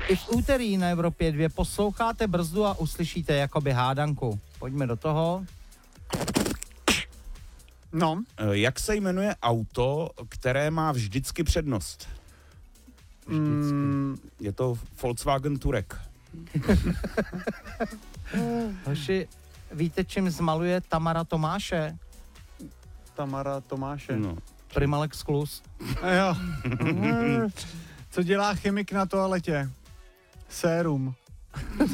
I v úterý na Evropě 2 posloucháte Brzdu a uslyšíte jakoby hádanku. Pojďme do toho. No. Jak se jmenuje auto, které má vždycky přednost? Je to Volkswagen Touareg. Hoši, víte, čím zmaluje Tamara Tomáše? Tamara Tomáše. No. Primalex Klus. Jo. Co dělá chemik na toaletě? Sérum.